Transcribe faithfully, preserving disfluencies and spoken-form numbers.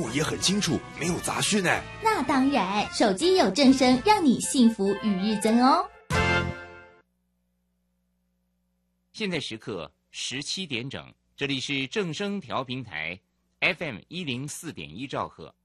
也很清楚，没有杂讯呢。 那当然，手机有正声，让你幸福与日增哦。 现在时刻十七点整，这里是正声调频台 F M 一零四点一兆赫。